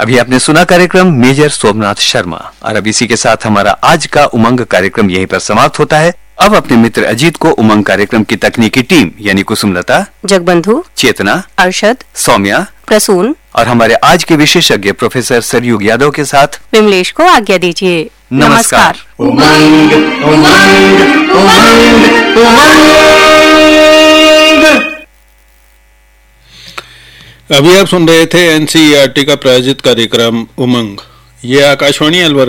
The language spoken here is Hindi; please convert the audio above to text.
अभी आपने सुना कार्यक्रम मेजर सोमनाथ शर्मा और अब इसी के साथ हमारा आज का उमंग कार्यक्रम यहीं पर समाप्त होता है। अब अपने मित्र अजीत को उमंग कार्यक्रम की तकनीकी टीम यानी कुसुमलता, जगबंधु, चेतना, अर्शद, सौम्या, प्रसून और हमारे आज के विशेषज्ञ प्रोफेसर सरयुग यादव के साथ विमलेश को आज्ञा दीजिए। नमस्कार। उमंग उमंग उमंग उमंग। अभी आप सुन रहे थे एनसीईआरटी का प्रायोजित कार्यक्रम उमंग। ये आकाशवाणी अलवर